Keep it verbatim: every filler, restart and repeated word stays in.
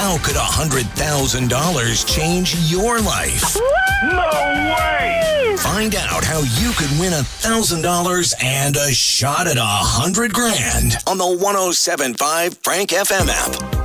How could one hundred thousand dollars change your life? No way! Find out how you could win one thousand dollars and a shot at one hundred grand on the one oh seven point five Frank F M app.